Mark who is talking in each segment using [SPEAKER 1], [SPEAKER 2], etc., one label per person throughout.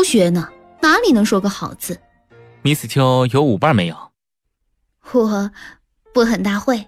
[SPEAKER 1] 学呢，哪里能说个好字。
[SPEAKER 2] Miss 秋有舞伴没有？
[SPEAKER 1] 我不很大会。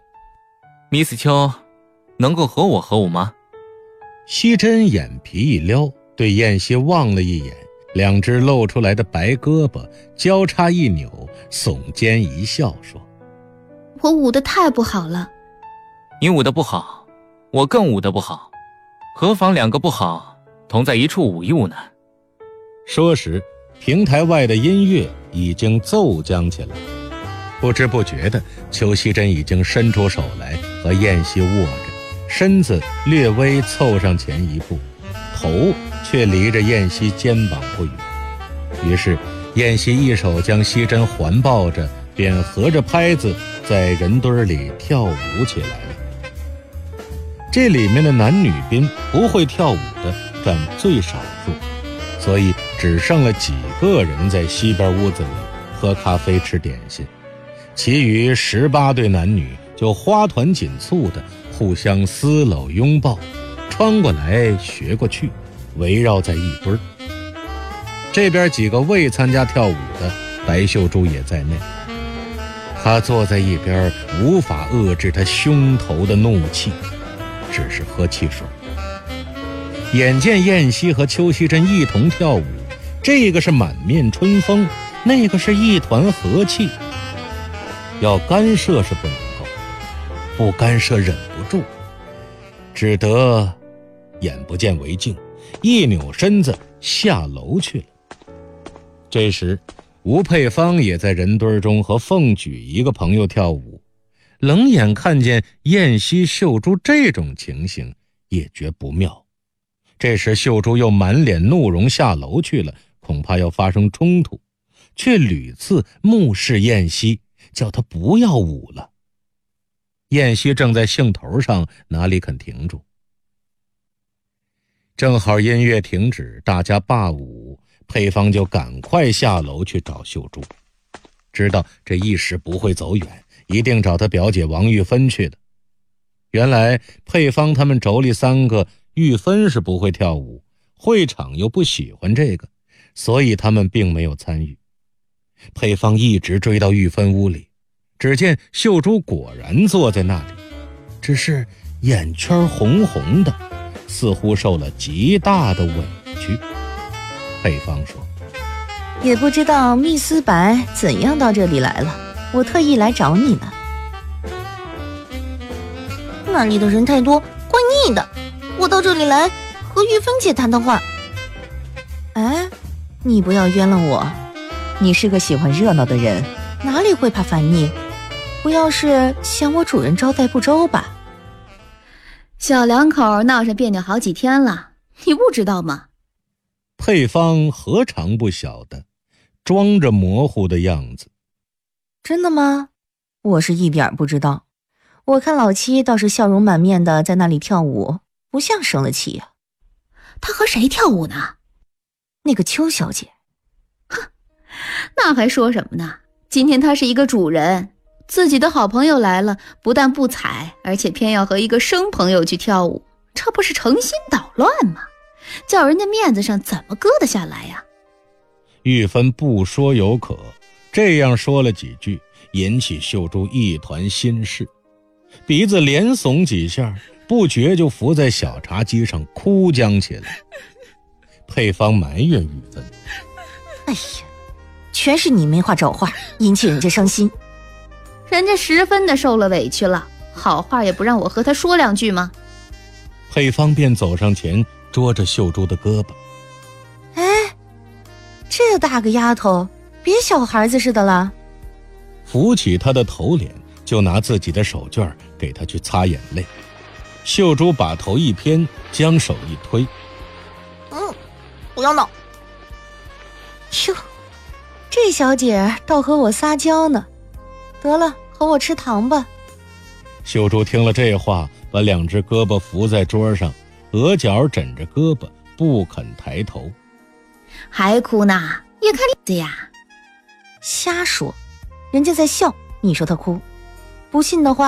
[SPEAKER 2] Miss 秋能够和我合舞吗？
[SPEAKER 3] 希真眼皮一撩，对燕西望了一眼，两只露出来的白胳膊交叉一扭，耸肩一笑说：
[SPEAKER 1] 我舞得太不好了。
[SPEAKER 2] 你舞得不好，我更舞得不好，何妨两个不好同在一处舞一舞呢？
[SPEAKER 3] 说时，平台外的音乐已经奏将起来，不知不觉的，邱希真已经伸出手来和燕西握着，身子略微凑上前一步，头却离着燕西肩膀不远。于是燕西一手将希真环抱着，便合着拍子在人堆里跳舞起来了。这里面的男女宾不会跳舞的占最少数，所以只剩了几个人在西边屋子里喝咖啡吃点心，其余18对男女就花团锦簇的互相撕搂拥抱，穿过来学过去，围绕在一堆儿。这边几个未参加跳舞的，白秀珠也在内。她坐在一边，无法遏制她胸头的怒气，只是喝汽水。眼见燕西和邱希真一同跳舞，这个是满面春风，那个是一团和气，要干涉是不能够，不干涉忍不住，只得眼不见为净，一扭身子下楼去了。这时吴佩芳也在人堆中和凤举一个朋友跳舞，冷眼看见燕西秀珠这种情形，也觉不妙。这时秀珠又满脸怒容下楼去了，恐怕要发生冲突，却屡次目视燕西，叫他不要舞了。燕西正在兴头上，哪里肯停住。正好音乐停止，大家罢舞，佩芳就赶快下楼去找秀珠，知道这一时不会走远，一定找他表姐王玉芬去的。原来佩芳他们妯娌3个，玉芬是不会跳舞，会场又不喜欢这个，所以他们并没有参与。佩芳一直追到玉芬屋里，只见秀珠果然坐在那里，只是眼圈红红的，似乎受了极大的委屈。佩芳说：
[SPEAKER 4] 也不知道密斯白怎样到这里来了，我特意来找你呢。
[SPEAKER 5] 那里的人太多，怪腻的，我到这里来和玉芬姐谈谈话。
[SPEAKER 4] 哎，你不要冤了我，你是个喜欢热闹的人，哪里会怕烦腻？不要是嫌我主人招待不周吧？
[SPEAKER 1] 小两口闹上别扭好几天了，你不知道吗？
[SPEAKER 3] 佩芳何尝不晓得，装着模糊的样子。
[SPEAKER 4] 真的吗？我是一点不知道。我看老七倒是笑容满面的在那里跳舞，不像生了气呀。
[SPEAKER 1] 他和谁跳舞呢？
[SPEAKER 4] 那个邱小姐。
[SPEAKER 1] 哼，那还说什么呢？今天他是一个主人，自己的好朋友来了，不但不睬，而且偏要和一个生朋友去跳舞，这不是诚心捣乱吗？叫人家面子上怎么搁得下来呀？
[SPEAKER 3] 玉芬不说有可，这样说了几句，引起秀珠一团心事，鼻子连耸几下，不觉就伏在小茶几上哭将起来。佩芳埋怨玉芬：
[SPEAKER 4] 哎呀，全是你没话找话，引起人家伤心。
[SPEAKER 1] 人家十分的受了委屈了，好话也不让我和他说两句吗？
[SPEAKER 3] 佩芳便走上前捉着秀珠的胳膊：
[SPEAKER 4] 哎，这大个丫头别小孩子似的了。
[SPEAKER 3] 扶起她的头脸，就拿自己的手绢给她去擦眼泪。秀珠把头一偏，将手一推：
[SPEAKER 5] 不要闹。
[SPEAKER 4] 哟，这小姐倒和我撒娇呢。得了，和我吃糖吧。
[SPEAKER 3] 秀珠听了这话，把2只胳膊扶在桌上，额角枕着胳膊，不肯抬头。
[SPEAKER 1] 还哭呢？也看你的呀。
[SPEAKER 4] 瞎说，人家在笑，你说她哭，不信的话